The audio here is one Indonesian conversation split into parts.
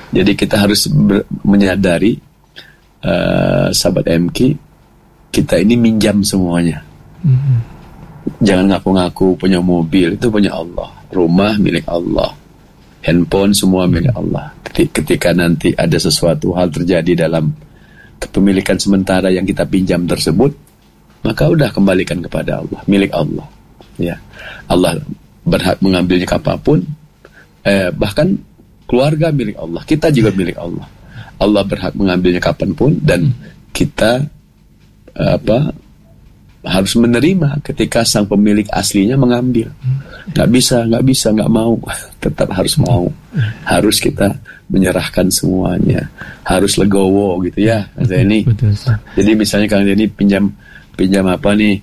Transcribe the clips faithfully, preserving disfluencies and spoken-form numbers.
Jadi kita harus ber- menyadari uh, sahabat M K, kita ini minjam semuanya. Mm-hmm. Jangan ngaku-ngaku punya mobil, itu punya Allah. Rumah milik Allah, handphone semua milik Allah. Ketika nanti ada sesuatu hal terjadi dalam kepemilikan sementara yang kita pinjam tersebut, maka udah kembalikan kepada Allah, milik Allah. Ya, Allah berhak mengambilnya kapanpun. Eh, bahkan keluarga milik Allah, kita juga milik Allah. Allah berhak mengambilnya kapanpun dan kita eh, apa harus menerima ketika sang pemilik aslinya mengambil. Nggak bisa, nggak bisa, nggak mau, tetap harus mau. Harus kita menyerahkan semuanya, harus legowo gitu ya, Kang Zaini. Jadi misalnya Kang Zaini pinjam pinjam apa nih?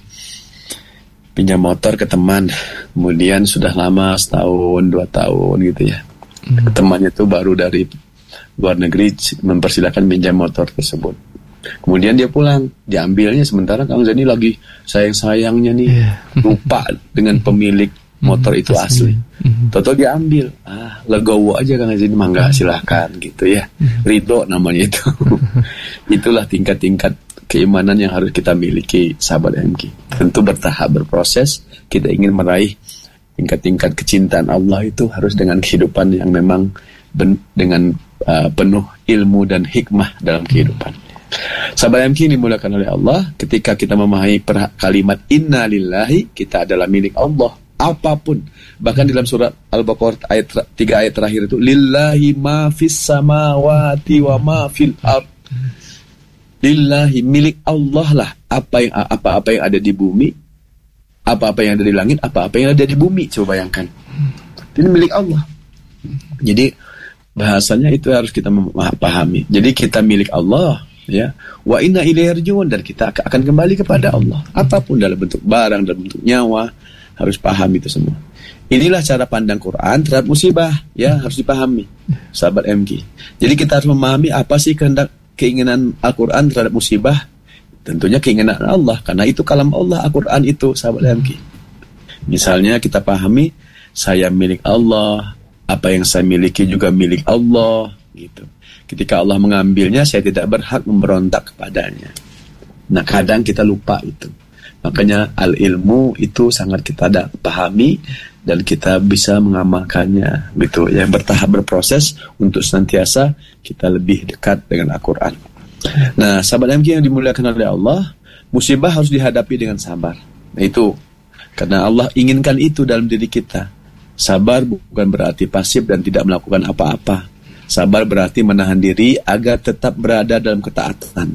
Pinjam motor ke teman, kemudian sudah lama setahun dua tahun gitu ya. Hmm. Temannya itu baru dari luar negeri mempersilahkan pinjam motor tersebut. Kemudian dia pulang, diambilnya sementara Kang Zaini lagi sayang-sayangnya nih, yeah. lupa dengan pemilik motor itu asli. Toto diambil, ah legowo aja Kang Zaini, mangga silahkan gitu ya. Ridho namanya itu. Itulah tingkat-tingkat keimanan yang harus kita miliki, sahabat M K. Tentu bertahap, berproses. Kita ingin meraih tingkat-tingkat kecintaan Allah itu harus dengan kehidupan yang memang ben- dengan uh, penuh ilmu dan hikmah dalam kehidupan. Sahabat M K dimulakan oleh Allah. Ketika kita memahami per- kalimat Inna lillahi, kita adalah milik Allah. Apapun, bahkan dalam surat Al-Baqarah ayat ter- tiga ayat terakhir itu lillahi ma fis samawati wa ma fil ard. Lillahi, milik Allah lah apa yang apa-apa yang ada di bumi, apa-apa yang ada di langit, apa-apa yang ada di bumi. Coba bayangkan, ini milik Allah. Jadi bahasanya itu harus kita pahami. Jadi kita milik Allah, ya. Wa inna ilaihi raji'un, dan kita akan kembali kepada Allah. Apapun dalam bentuk barang, dalam bentuk nyawa, harus paham itu semua. Inilah cara pandang Quran terhadap musibah, ya, harus dipahami, sahabat M K. Jadi kita harus memahami apa sih kehendak keinginan Al-Quran terhadap musibah. Tentunya keinginan Allah, karena itu kalam Allah, Al-Quran itu, sahabat M K. Misalnya kita pahami, saya milik Allah, apa yang saya miliki juga milik Allah, gitu. Ketika Allah mengambilnya, saya tidak berhak memberontak kepadanya. Nah, kadang kita lupa itu. Makanya al-ilmu itu sangat kita ada, pahami, dan kita bisa mengamalkannya, gitu. Yang bertahap, berproses untuk senantiasa kita lebih dekat dengan Al-Quran. Nah, sahabat M K yang dimuliakan oleh Allah, musibah harus dihadapi dengan sabar. Nah, itu karena Allah inginkan itu dalam diri kita. Sabar bukan berarti pasif dan tidak melakukan apa-apa. Sabar berarti menahan diri agar tetap berada dalam ketaatan,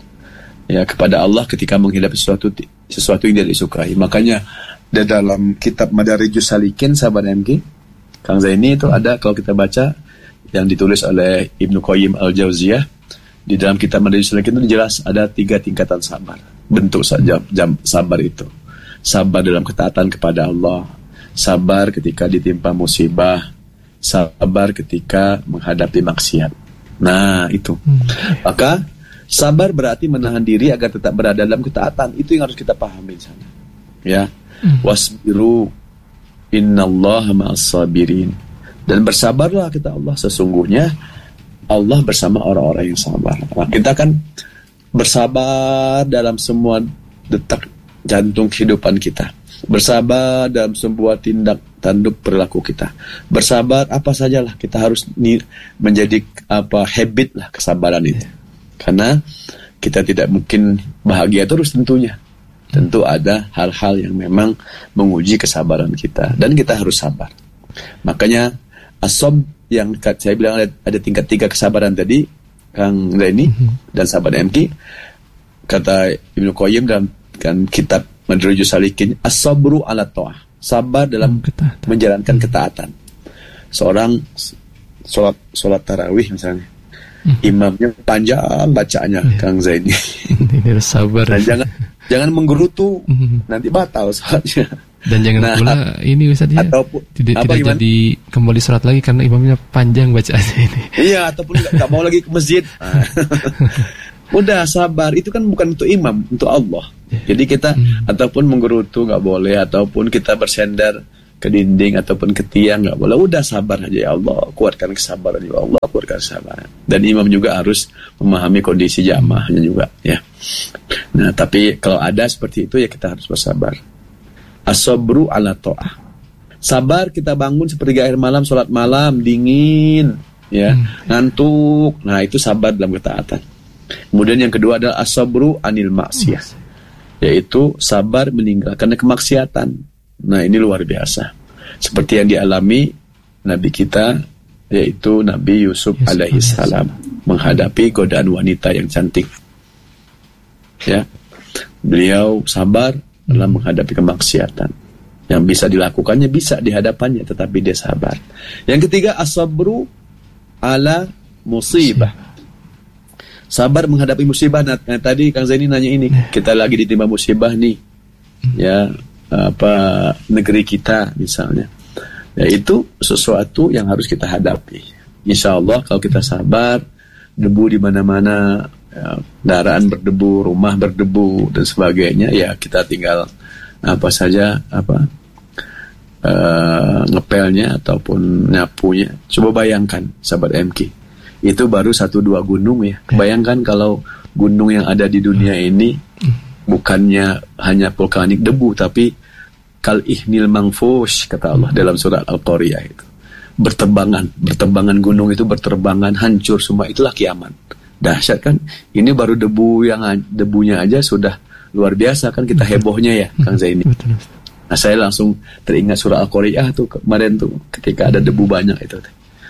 ya, kepada Allah ketika menghadapi sesuatu sesuatu yang tidak disukai. Makanya di dalam kitab Madarijus Salikin, sahabat M K, Kang Zaini, itu ada, kalau kita baca, yang ditulis oleh Ibnu Qayyim Al-Jauziyah. Di dalam kitab Madarijus Salikin itu jelas ada tiga tingkatan sabar. Bentuk saja jam sabar itu. Sabar dalam ketaatan kepada Allah, sabar ketika ditimpa musibah, sabar ketika menghadapi maksiat. Nah, itu. Maka sabar berarti menahan diri agar tetap berada dalam ketaatan. Itu yang harus kita pahami di sana. Ya. Wasbiru innallaha ma'as sabirin. Dan bersabarlah, kata Allah, sesungguhnya Allah bersama orang-orang yang sabar. Nah, kita kan bersabar dalam semua detak jantung kehidupan kita. Bersabar dalam sebuah tindak tanduk perilaku kita. Bersabar apa sajalah, kita harus ni, menjadi apa habit lah kesabaran itu. Karena kita tidak mungkin bahagia terus tentunya. Tentu ada hal-hal yang memang menguji kesabaran kita, dan kita harus sabar. Makanya asob yang saya bilang ada, ada tingkat tiga kesabaran tadi, Kang Zaini mm-hmm. dan sahabat M K, kata Ibnu Qayyim dalam kan kitab Madarijus Salikin, as-sabru ala ta'ah, sabar dalam ketaatan. Menjalankan ketaatan. Seorang sholat sholat tarawih misalnya, mm-hmm. imamnya panjang bacaannya, yeah. Kang Zaini. Tidak sabar. Dan jangan jangan menggerutu, mm-hmm. nanti batal sholatnya. Dan jangan nah, pula ini Ustaz ya, ataupun, tidak, tidak jadi kembali sholat lagi karena imamnya panjang bacaannya ini. Iya, ataupun nggak mau lagi ke masjid. Udah sabar, itu kan bukan untuk imam, untuk Allah. Jadi kita hmm. ataupun menggerutu nggak boleh, ataupun kita bersender ke dinding ataupun ke tiang, nggak boleh. Udah sabar aja, ya Allah kuatkan kesabaran, ya Allah kuatkan kesabaran. Dan imam juga harus memahami kondisi jamaahnya juga, ya. Nah, tapi kalau ada seperti itu ya kita harus bersabar. As-sabru ala ta'ah. Sabar kita bangun sepertiga akhir malam, sholat malam dingin, ya, hmm. ngantuk. Nah, itu sabar dalam ketaatan. Kemudian yang kedua adalah as-sabru anil maksiyah, yaitu sabar meninggalkan kemaksiatan. Nah, ini luar biasa. Seperti yang dialami Nabi kita, yaitu Nabi Yusuf, Yusuf alaihi salam, menghadapi godaan wanita yang cantik. Ya, beliau sabar dalam hmm. menghadapi kemaksiatan. Yang bisa dilakukannya bisa di hadapannya, tetapi dia sabar. Yang ketiga, as-sabru ala musibah. Sabar menghadapi musibah. Nah, tadi Kang Zaini nanya ini, kita lagi ditimpa musibah nih, ya, apa negeri kita misalnya, ya itu sesuatu yang harus kita hadapi. Insya Allah kalau kita sabar, debu di mana-mana, ya, kendaraan berdebu, rumah berdebu dan sebagainya, ya kita tinggal apa saja apa uh, ngepelnya ataupun nyapunya. Coba bayangkan sahabat M K, itu baru satu dua gunung ya. Bayangkan kalau gunung yang ada di dunia ini bukannya hanya vulkanik debu, tapi kal ihnil mangfush, kata Allah dalam surat Al-Qariyah itu. Berterbangan, berterbangan gunung itu berterbangan, hancur semua, itulah kiamat. Dahsyat kan? Ini baru debu, yang debunya aja sudah luar biasa kan, kita hebohnya ya Kang Zaini. Nah, saya langsung teringat surah Al-Qariyah tuh kemarin tuh ketika ada debu banyak itu.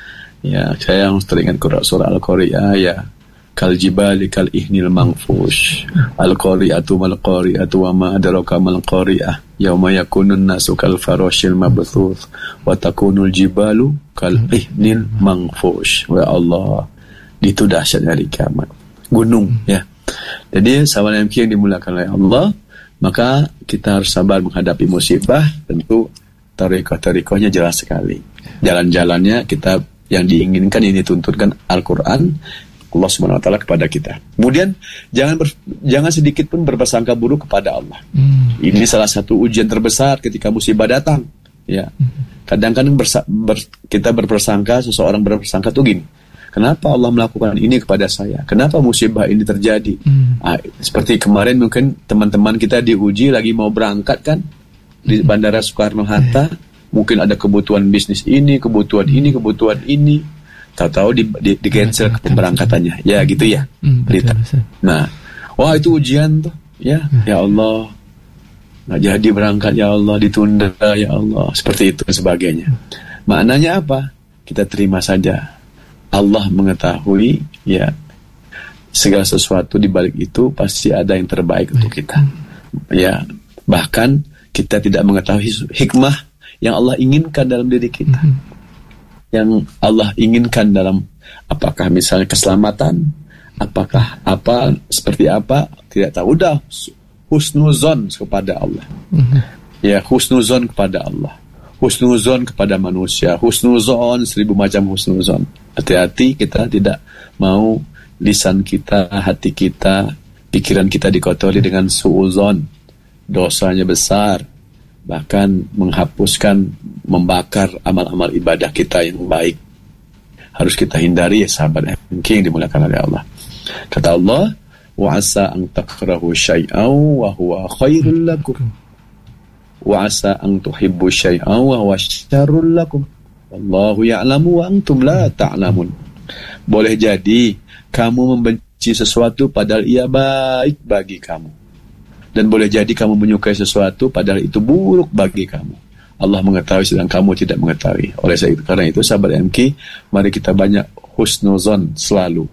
Ya, saya langsung teringat surah Al-Qariyah ya. Kal jibali kal ihnil mangfush, al-qari'atu mal qari'atu wa ma adraka mal qari'ah, yauma yakunun nasu kal farashil mabthuth wa takunul jibalu kal ihnil mangfush. Ya Allah, itu dahsyat hari kiamat, gunung ya. Jadi sahabat M K yang dimuliakan oleh Allah, maka kita harus sabar menghadapi musibah. Tentu tariqah-tariqahnya jelas sekali, jalan-jalannya kita yang diinginkan, ini tuntunkan Al-Quran Allah Subhanahu wa taala kepada kita. Kemudian jangan ber, jangan sedikit pun berprasangka buruk kepada Allah. Hmm. Ini salah satu ujian terbesar ketika musibah datang, ya. Kadang-kadang bersa, ber, kita berprasangka, seseorang berprasangka tuh gini, kenapa Allah melakukan ini kepada saya? Kenapa musibah ini terjadi? Hmm. Ah, seperti kemarin mungkin teman-teman kita diuji lagi mau berangkat kan di Bandara Soekarno-Hatta, hmm. mungkin ada kebutuhan bisnis ini, kebutuhan ini, kebutuhan ini. Tahu-tahu di, di, di cancel ke pemberangkatannya, ya gitu ya, hmm, berita. Nah, wah itu ujian tuh, ya, hmm. ya Allah, nggak jadi berangkat, ya Allah, ditunda, ya Allah, seperti itu dan sebagainya. Maknanya apa? Kita terima saja. Allah mengetahui, ya, segala sesuatu di balik itu pasti ada yang terbaik hmm. untuk kita. Ya, bahkan kita tidak mengetahui hikmah yang Allah inginkan dalam diri kita. Hmm. Yang Allah inginkan dalam, apakah misalnya keselamatan, apakah apa, seperti apa, tidak tahu. Udah husnuzon kepada Allah. Mm-hmm. Ya, husnuzon kepada Allah, husnuzon kepada manusia, husnuzon, seribu macam husnuzon. Hati-hati kita tidak mau lisan kita, hati kita, pikiran kita dikotori dengan suuzon. Dosanya besar, bahkan menghapuskan, membakar amal-amal ibadah kita yang baik. Harus kita hindari ya sahabat M K yang dimuliakan oleh Allah. Kata Allah, wa asa an takrahu syai'an wa huwa khairul lakum wa asa an tuhibbu syai'an wa huwa syarrul lakum wallahu ya'lamu wa antum la ta'lamun. Boleh jadi kamu membenci sesuatu padahal ia baik bagi kamu, dan boleh jadi kamu menyukai sesuatu padahal itu buruk bagi kamu. Allah mengetahui sedang kamu tidak mengetahui. Oleh sebab itu, karena itu sahabat M K, mari kita banyak husnuzon selalu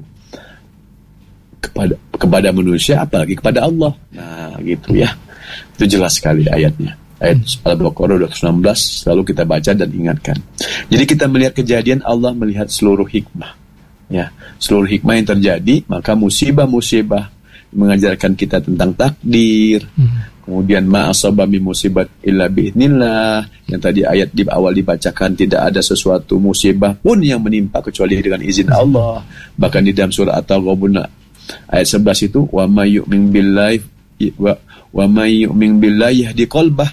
kepada kepada manusia, apalagi kepada Allah. Nah, gitu ya. Itu jelas sekali ayatnya. Ayat Al-Baqarah dua ratus enam belas selalu kita baca dan ingatkan. Jadi kita melihat kejadian, Allah melihat seluruh hikmah. Ya, seluruh hikmah yang terjadi, maka musibah-musibah mengajarkan kita tentang takdir. Hmm. Kemudian ma'asaba min musibat illa bi'idznillah, yang tadi ayat di awal dibacakan, tidak ada sesuatu musibah pun yang menimpa kecuali dengan izin Allah. Bahkan di dalam surah At-Taghabun ayat sebelas itu, wa may yu'min billahi wa, wa may yu'min billahi yahdi qalbah.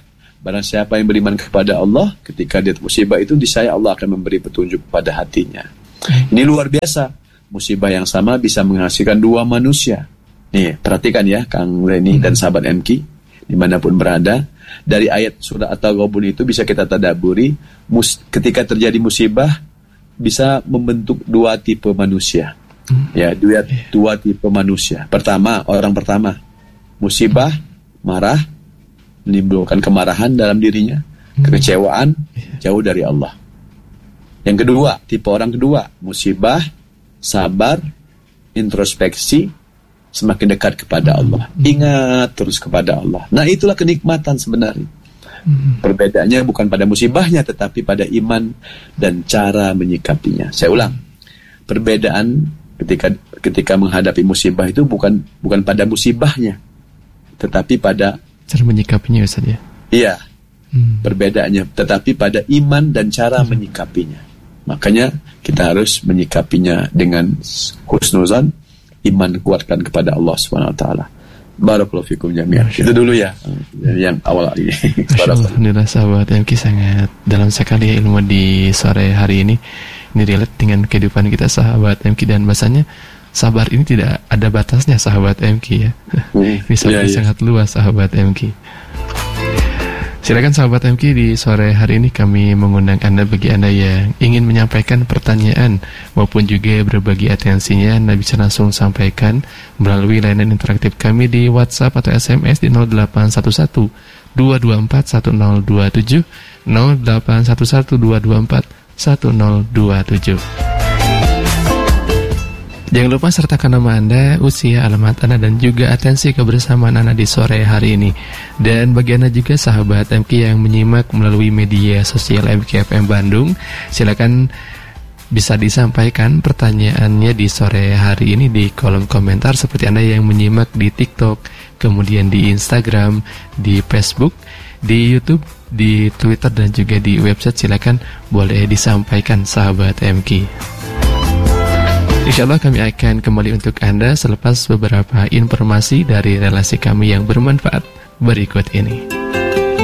barang siapa yang beriman kepada Allah, ketika dia musibah itu disaya Allah akan memberi petunjuk pada hatinya. Ini luar biasa. Musibah yang sama bisa menghasilkan dua manusia. Nih, perhatikan ya Kang Leni dan sahabat M K dimanapun berada. Dari ayat surah At-Taghabun itu bisa kita tadaburi, mus- ketika terjadi musibah bisa membentuk dua tipe manusia. Hmm. Ya, dua, dua tipe manusia. Pertama, orang pertama, musibah, marah, menimbulkan kemarahan dalam dirinya, hmm. kekecewaan, jauh dari Allah. Yang kedua, tipe orang kedua, musibah, sabar, introspeksi, semakin dekat kepada Allah. Ingat terus kepada Allah. Nah, itulah kenikmatan sebenarnya. Perbedaannya bukan pada musibahnya, tetapi pada iman dan cara menyikapinya. Saya ulang, perbedaan ketika ketika menghadapi musibah itu bukan bukan pada musibahnya, tetapi pada cara menyikapinya, Ustaz ya. Iya, hmm. perbedaannya, tetapi pada iman dan cara hmm. menyikapinya. Makanya kita harus menyikapinya dengan husnuzan, iman kuatkan kepada Allah Subhanahu wa taala. Barakallahu fikum jami'an. Itu dulu ya yang awal ini. Alhamdulillah sahabat M K, sangat dalam sekali ilmu di sore hari ini. Ini relate dengan kehidupan kita sahabat M K, dan bahasanya sabar ini tidak ada batasnya sahabat M K ya. Hmm, ini sangat, ya, ya. sangat luas sahabat M K. Silakan sahabat M K, di sore hari ini kami mengundang Anda, bagi Anda yang ingin menyampaikan pertanyaan maupun juga berbagi atensinya, Anda bisa langsung sampaikan melalui layanan interaktif kami di WhatsApp atau S M S di nol delapan satu satu dua dua empat satu nol dua tujuh, nol delapan satu satu dua dua empat satu nol dua tujuh. Jangan lupa sertakan nama Anda, usia, alamat Anda, dan juga atensi kebersamaan Anda di sore hari ini. Dan bagi Anda juga sahabat M K yang menyimak melalui media sosial M K F M Bandung, silakan bisa disampaikan pertanyaannya di sore hari ini di kolom komentar, seperti Anda yang menyimak di TikTok, kemudian di Instagram, di Facebook, di YouTube, di Twitter, dan juga di website. Silakan boleh disampaikan sahabat M K. Insyaallah kami akan kembali untuk Anda selepas beberapa informasi dari relasi kami yang bermanfaat berikut ini.